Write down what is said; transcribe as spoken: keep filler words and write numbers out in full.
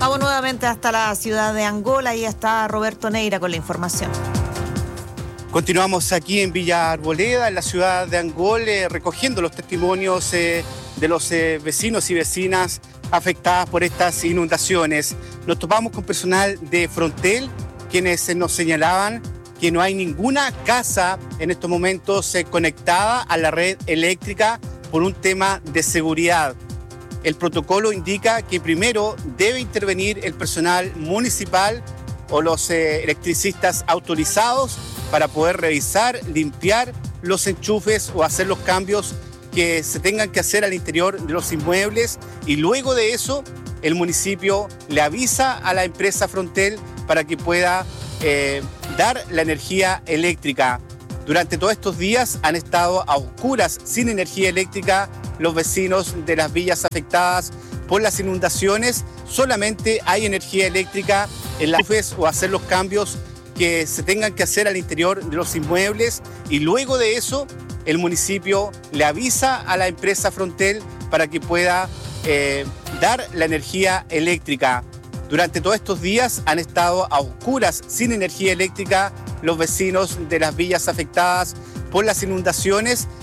Vamos nuevamente hasta la ciudad de Angola. Ahí está Roberto Neira con la información. Continuamos aquí en Villa Arboleda, en la ciudad de Angola, eh, recogiendo los testimonios eh, de los eh, vecinos y vecinas afectadas por estas inundaciones. Nos topamos con personal de Frontel, quienes eh, nos señalaban que no hay ninguna casa en estos momentos eh, conectada a la red eléctrica por un tema de seguridad. El protocolo indica que primero debe intervenir el personal municipal o los eh, electricistas autorizados para poder revisar, limpiar los enchufes o hacer los cambios que se tengan que hacer al interior de los inmuebles, y luego de eso el municipio le avisa a la empresa Frontel para que pueda eh, dar la energía eléctrica. Durante todos estos días han estado a oscuras, sin energía eléctrica, los vecinos de las villas afectadas por las inundaciones. Solamente hay energía eléctrica en las enchufes o hacer los cambios que se tengan que hacer al interior de los inmuebles, y luego de eso el municipio le avisa a la empresa Frontel para que pueda eh, dar la energía eléctrica. Durante todos estos días han estado a oscuras, sin energía eléctrica, los vecinos de las villas afectadas por las inundaciones.